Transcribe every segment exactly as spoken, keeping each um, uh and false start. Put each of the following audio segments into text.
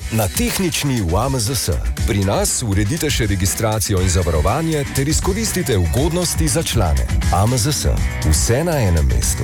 na tehnični v A M Z S. Pri nas uredite še registracijo in zavarovanje ter izkoristite ugodnosti za člane. A M Z S. Vse na enem mestu.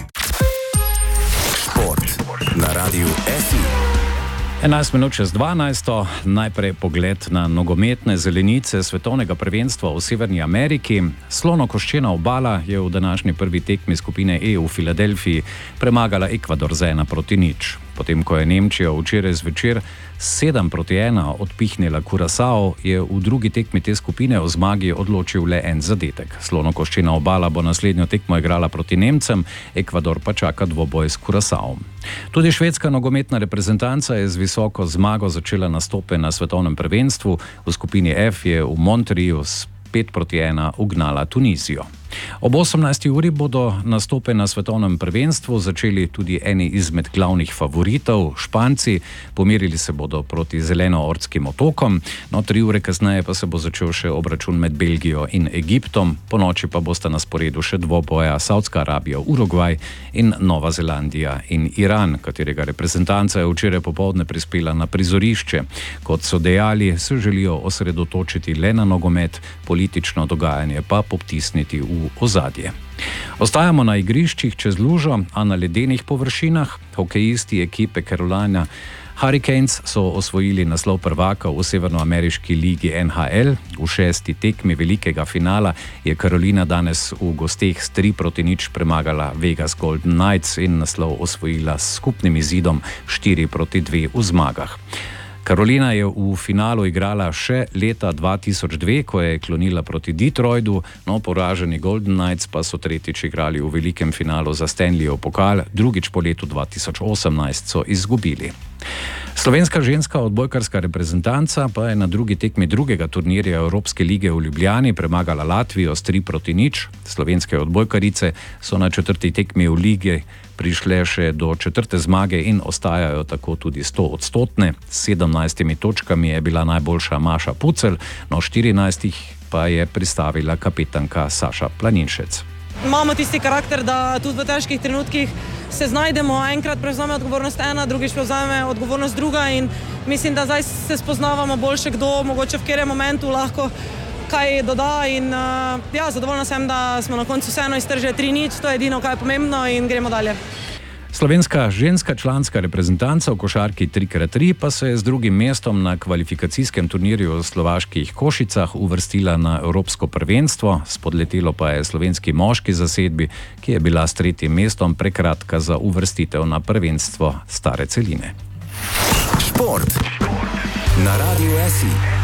Šport na Radiu F I. enajst minut čez dvanajsto, najprej pogled na nogometne zelenice svetovnega prvenstva v Severni Ameriki. Slonokoščena obala je v današnji prvi tekmi skupine E v Filadelfiji premagala Ekvador z ena proti nič. Potem, ko je Nemčija včeraj zvečer sedem proti ena odpihnila Kurasao, je v drugi tekmi te skupine o zmagi odločil le en zadetek. Slonokoščena obala bo naslednjo tekmo igrala proti Nemcem, Ekvador pa čaka dvoboj s Kurasaom. Tudi švedska nogometna reprezentanca je z visoko zmago začela nastope na svetovnem prvenstvu. V skupini F je v Monterreyu s pet proti ena ugnala Tunizijo. Ob osemnajsti uri bodo nastope na svetovnem prvenstvu začeli tudi eni izmed glavnih favoritov, Španci. Pomerili se bodo proti Zelenoortskim otokom, no tri ure kasneje pa se bo začel še obračun med Belgijo in Egiptom. Ponoči pa bosta na sporedu še dvoboja Saudska Arabija, Urugvaj in Nova Zelandija in Iran, katerega reprezentanca je včeraj popoldne prispela na prizorišče. Kot so dejali, se želijo osredotočiti le na nogomet, politično dogajanje pa potisniti v ozadje. Ostajamo na igriščih čez lužo, a na ledenih površinah. Hokejisti ekipe Carolina Hurricanes so osvojili naslov prvaka v severnoameriški ligi N H L. V šesti tekmi velikega finala je Carolina danes v gosteh s tri proti nič premagala Vegas Golden Knights in naslov osvojila s skupnim izidom štiri proti dve v zmagah. Carolina je v finalu igrala še leta dva tisoč dve, ko je klonila proti Detroitu, no poraženi Golden Knights pa so tretjič igrali v velikem finalu za Stanleyjev pokal, drugič po letu dva tisoč osemnajst so izgubili. Slovenska ženska odbojkarska reprezentanca pa je na drugi tekmi drugega turnirja Evropske lige v Ljubljani premagala Latvijo s tri proti nič. Slovenske odbojkarice so na četrti tekmi v lige prišle še do četrte zmage in ostajajo tako tudi sto odstotne. S sedemnajstimi točkami je bila najboljša Maša Pucelj, no štirinajstih pa je pristavila kapetanka Saša Planinšec. Imamo tisti karakter, da tudi v težkih trenutkih se znajdemo, enkrat prevzame odgovornost ena, drugič prevzame odgovornost druga in mislim, da zdaj se spoznavamo boljše, kdo mogoče v katerem momentu lahko kaj doda in uh, ja, zadovoljna sem, da smo na koncu vseeno iztržili tri nič, to je edino, kaj je pomembno in gremo dalje. Slovenska ženska članska reprezentanca v košarki tri krat tri pa se je z drugim mestom na kvalifikacijskem turnirju v slovaških Košicah uvrstila na Evropsko prvenstvo, spodletelo pa je slovenski moški zasedbi, ki je bila s tretjim mestom prekratka za uvrstitev na prvenstvo stare celine. Šport na Radiu F I.